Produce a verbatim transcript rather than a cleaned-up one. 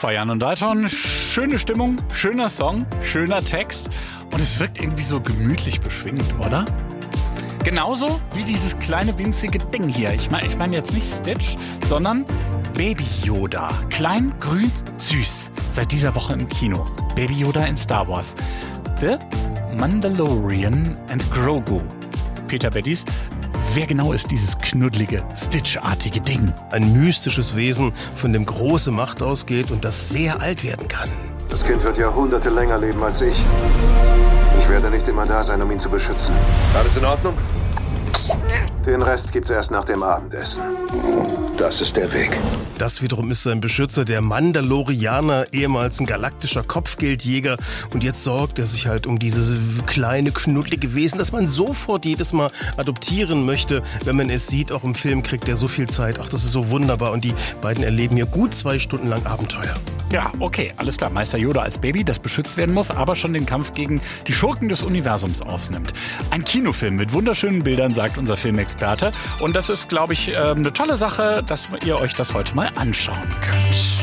feiern. Und da hat schon schöne Stimmung, schöner Song, schöner Text. Und es wirkt irgendwie so gemütlich beschwingend, oder? Genauso wie dieses kleine winzige Ding hier. Ich meine ich mein jetzt nicht Stitch, sondern Baby Yoda. Klein, grün, süß. Seit dieser Woche im Kino. Baby Yoda in Star Wars. The Mandalorian and Grogu. Peter Beddies, wer genau ist dieses knuddelige, Stitch-artige Ding? Ein mystisches Wesen, von dem große Macht ausgeht und das sehr alt werden kann. Das Kind wird Jahrhunderte länger leben als ich. Ich werde nicht immer da sein, um ihn zu beschützen. Alles in Ordnung? Den Rest gibt's erst nach dem Abendessen. Das ist der Weg. Das wiederum ist sein Beschützer, der Mandalorianer, ehemals ein galaktischer Kopfgeldjäger. Und jetzt sorgt er sich halt um dieses kleine, knuddelige Wesen, das man sofort jedes Mal adoptieren möchte, wenn man es sieht. Auch im Film kriegt er so viel Zeit. Ach, das ist so wunderbar. Und die beiden erleben hier gut zwei Stunden lang Abenteuer. Ja, okay, alles klar. Meister Yoda als Baby, das beschützt werden muss, aber schon den Kampf gegen die Schurken des Universums aufnimmt. Ein Kinofilm mit wunderschönen Bildern, sagt unser Filmexperte. Und das ist, glaube ich, eine tolle Sache, dass ihr euch das heute mal anschauen könnt.